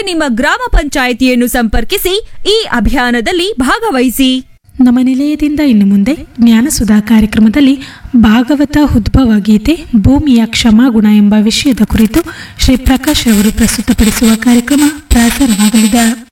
ನಿಮ್ಮ ಗ್ರಾಮ ಪಂಚಾಯಿತಿಯನ್ನು ಸಂಪರ್ಕಿಸಿ ಈ ಅಭಿಯಾನದಲ್ಲಿ ಭಾಗವಹಿಸಿ. ನಮ್ಮ ನಿಲಯದಿಂದ ಇನ್ನು ಮುಂದೆ ಜ್ಞಾನಸುಧಾ ಕಾರ್ಯಕ್ರಮದಲ್ಲಿ ಭಾಗವತ ಉದ್ಭವ ಗೀತೆ ಭೂಮಿಯ ಕ್ಷಮಾಗುಣ ಎಂಬ ವಿಷಯದ ಕುರಿತು ಶ್ರೀ ಪ್ರಕಾಶ್ ಅವರು ಪ್ರಸ್ತುತಪಡಿಸುವ ಕಾರ್ಯಕ್ರಮ ಪ್ರಸಾರವಾಗಲಿದೆ.